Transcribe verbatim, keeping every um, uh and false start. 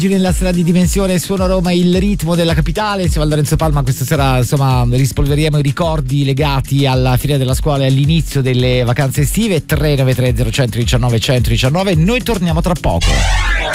Nella strada di Dimensione Suono Roma, il ritmo della capitale. Insieme a Lorenzo Palma questa sera insomma rispolveriamo i ricordi legati alla fine della scuola e all'inizio delle vacanze estive. Tre nove tre zero uno uno uno uno uno. Noi torniamo tra poco.